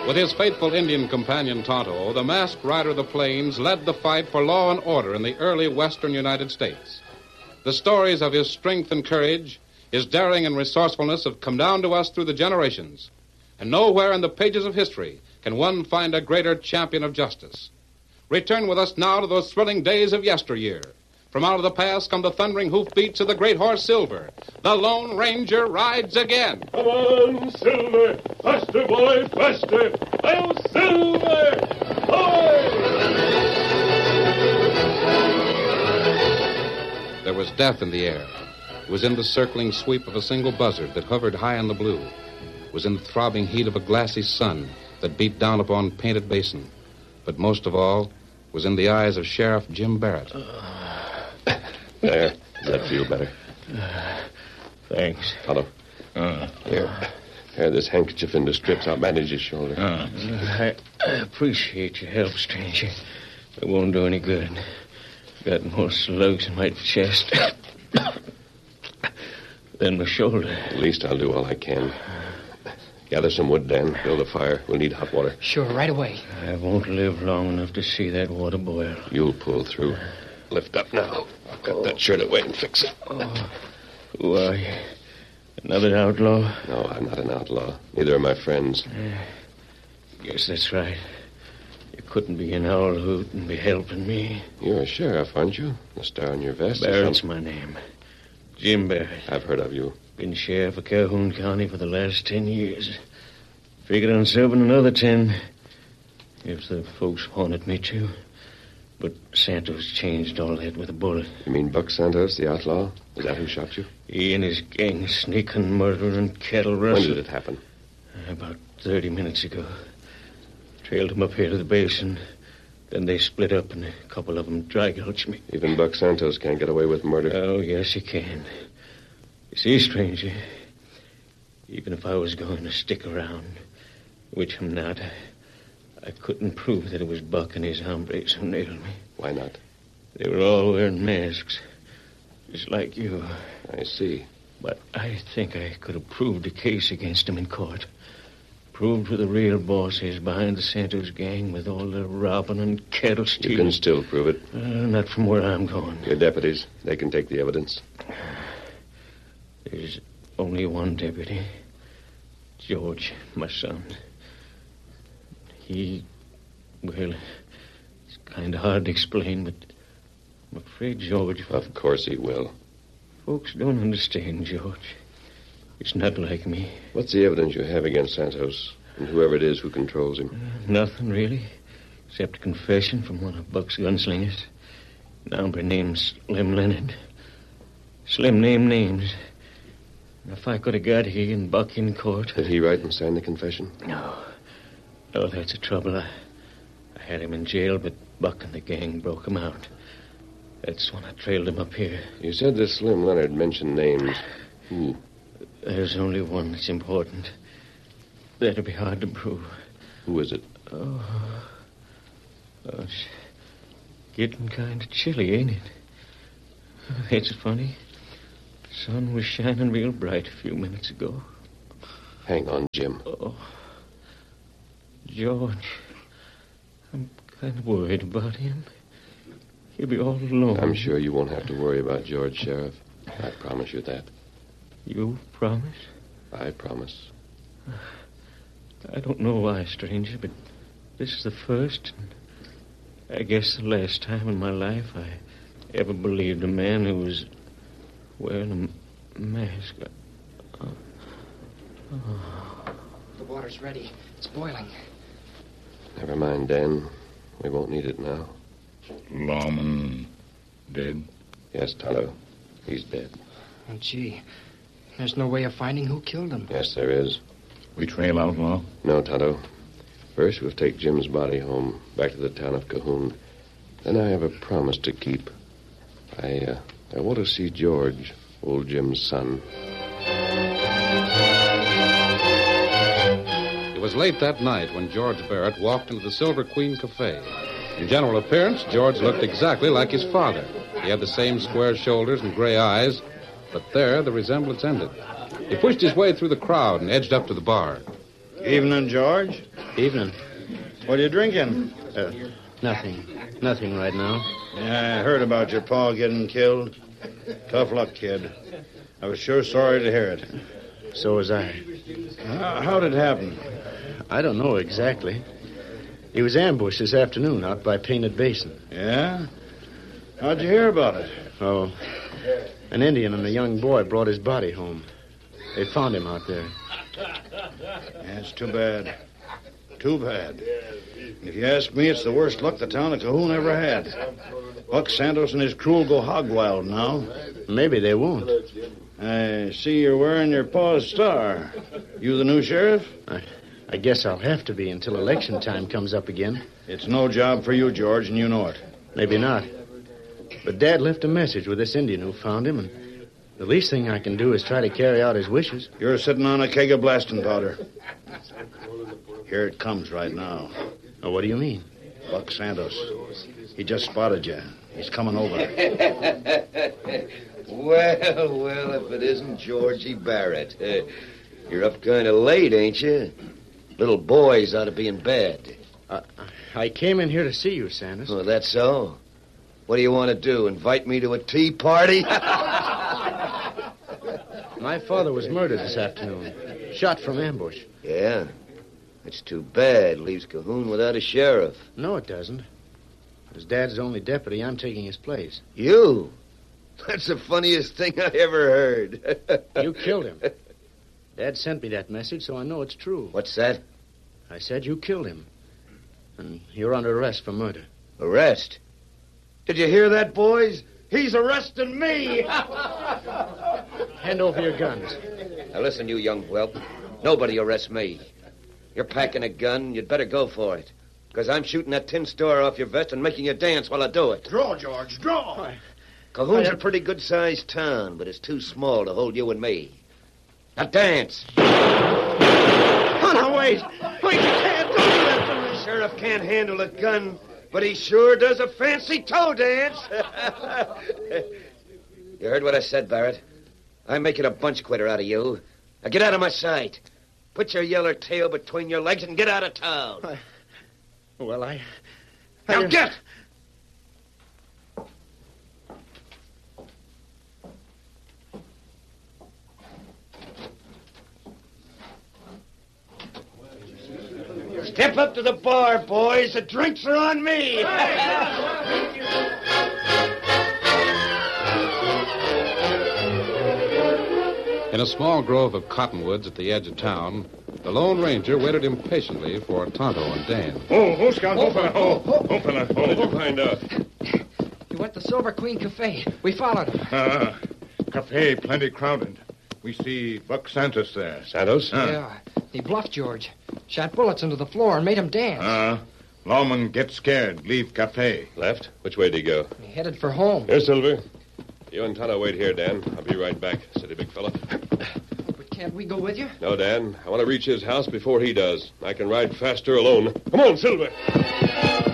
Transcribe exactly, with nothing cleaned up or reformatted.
With his faithful Indian companion Tonto, the masked rider of the plains led the fight for law and order in the early western United States. The stories of his strength and courage, his daring and resourcefulness have come down to us through the generations. And nowhere in the pages of history can one find a greater champion of justice. Return with us now to those thrilling days of yesteryear. From out of the past come the thundering hoofbeats of the great horse Silver. The Lone Ranger rides again. Come on, Silver! Faster, boy, faster! I'll Silver! Hoy! There was death in the air. It was in the circling sweep of a single buzzard that hovered high in the blue. It was in the throbbing heat of a glassy sun that beat down upon Painted Basin. But most of all was in the eyes of Sheriff Jim Barrett. Uh... There. Does that feel better? Uh, thanks. Tonto. Uh, Here. Tear this handkerchief into strips. I'll bandage your shoulder. Uh, I, I appreciate your help, stranger. It won't do any good. Got more slugs in my chest than my shoulder. At least I'll do all I can. Gather some wood, Dan. Build a fire. We'll need hot water. Sure, right away. I won't live long enough to see that water boil. You'll pull through. Lift up now. I've got oh. that shirt away and fix it. Oh. Who are you? Another outlaw? No, I'm not an outlaw. Neither are my friends. Uh, guess that's right. You couldn't be an owl hoot and be helping me. You're a sheriff, aren't you? The star on your vest. Barrett's my name. Jim Barrett. I've heard of you. Been sheriff of Calhoun County for the last ten years. Figured on serving another ten if the folks wanted me to. But Santos changed all that with a bullet. You mean Buck Santos, the outlaw? Is that who shot you? He and his gang sneaking, murdering, cattle rustling. When did it happen? About thirty minutes ago. Trailed him up here to the basin. Then they split up and a couple of them dry-gulched me. Even Buck Santos can't get away with murder. Oh, yes, he can. You see, stranger, even if I was going to stick around, which I'm not, I... I couldn't prove that it was Buck and his hombres who nailed me. Why not? They were all wearing masks, just like you. I see. But I think I could have proved a case against them in court. Proved who the real boss is behind the Santos gang with all the robbing and cattle stealing. You can still prove it. Uh, not from where I'm going. Your deputies, they can take the evidence. There's only one deputy. George, my son. He, well, it's kind of hard to explain, but I'm afraid George... Of course he will. Folks don't understand George. It's not like me. What's the evidence you have against Santos and whoever it is who controls him? Uh, nothing, really, except a confession from one of Buck's gunslingers. Number named Slim Leonard. Slim named names. If I could have got he and Buck in court... Did he write and sign the confession? No. Oh, that's the trouble. I, I had him in jail, but Buck and the gang broke him out. That's when I trailed him up here. You said this Slim Leonard mentioned names. Who? There's only one that's important. That'll be hard to prove. Who is it? Oh, oh it's getting kind of chilly, ain't it? It's funny. The sun was shining real bright a few minutes ago. Hang on, Jim. Oh. George, I'm kind of worried about him. He'll be all alone. I'm sure you won't have to worry about George, Sheriff. I promise you that. You promise? I promise. I don't know why, stranger, but this is the first, and I guess the last time in my life I ever believed a man who was wearing a mask. Oh. Oh. The water's ready. It's boiling. Never mind, Dan. We won't need it now. Lawman dead? Yes, Tonto. He's dead. Oh, gee. There's no way of finding who killed him. Yes, there is. We trail outlaw? No, Tonto. First, we'll take Jim's body home, back to the town of Calhoun. Then I have a promise to keep. I, uh, I want to see George, old Jim's son. It was late that night when George Barrett walked into the Silver Queen Cafe. In general appearance, George looked exactly like his father. He had the same square shoulders and gray eyes, but there the resemblance ended. He pushed his way through the crowd and edged up to the bar. Evening, George. Evening. What are you drinking? Uh, nothing. Nothing right now. Yeah, I heard about your pa getting killed. Tough luck, kid. I was sure sorry to hear it. So was I. How, how did it happen? I don't know exactly. He was ambushed this afternoon out by Painted Basin. Yeah? How'd you hear about it? Oh, an Indian and a young boy brought his body home. They found him out there. Yeah, it's too bad. Too bad. If you ask me, it's the worst luck the town of Cahoon ever had. Buck Santos and his crew will go hog wild now. Maybe they won't. I see you're wearing your pa's star. You the new sheriff? I, I guess I'll have to be until election time comes up again. It's no job for you, George, and you know it. Maybe not. But Dad left a message with this Indian who found him, and the least thing I can do is try to carry out his wishes. You're sitting on a keg of blasting powder. Here it comes right now. Oh, what do you mean? Buck Santos. He just spotted you. He's coming over. Well, well, if it isn't Georgie Barrett. Uh, you're up kind of late, ain't you? Little boys ought to be in bed. Uh, I came in here to see you, Santos. Oh, that's so? What do you want to do, invite me to a tea party? My father was murdered this afternoon. Shot from ambush. Yeah. It's too bad. Leaves Cahoon without a sheriff. No, it doesn't. As Dad's only deputy, I'm taking his place. You? That's the funniest thing I ever heard. You killed him. Dad sent me that message, so I know it's true. What's that? I said you killed him. And you're under arrest for murder. Arrest? Did you hear that, boys? He's arresting me! Hand over your guns. Now listen, you young whelp. Nobody arrests me. You're packing a gun, you'd better go for it. Because I'm shooting that tin store off your vest and making you dance while I do it. Draw, George, draw! Why? Cahoon's a pretty good-sized town, but it's too small to hold you and me. Now dance! Oh, no, wait! Wait, you can't do that to me! Sheriff can't handle a gun, but he sure does a fancy toe dance. You heard what I said, Barrett? I'm making a bunch quitter out of you. Now get out of my sight. Put your yeller tail between your legs and get out of town. I... Well, I... I Now didn't- get! Step up to the bar, boys. The drinks are on me. In a small grove of cottonwoods at the edge of town, the Lone Ranger waited impatiently for Tonto and Dan. Oh, oh, Scout, oh, fella, oh, oh, fella. What did you find out? He went to Silver Queen Cafe. We followed him. Ah, cafe plenty crowded. We see Buck Santos there. Santos? Huh. Yeah. He bluffed George. Shot bullets into the floor and made him dance. Ah, lawman get scared, leave cafe. Left? Which way did he go? He headed for home. Here, Silver. You and Tonto wait here, Dan. I'll be right back. Steady, big fella. But can't we go with you? No, Dan. I want to reach his house before he does. I can ride faster alone. Come on, Silver.